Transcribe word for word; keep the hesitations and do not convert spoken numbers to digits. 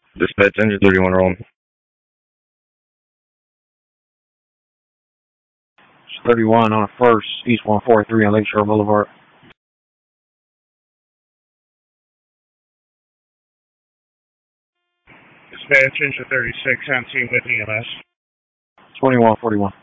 Dispatch engine thirty-one rolling. It's thirty-one on a first, East one forty-three on Lakeshore Boulevard. Dispatch engine thirty-six on scene with E M S. twenty-one forty-one.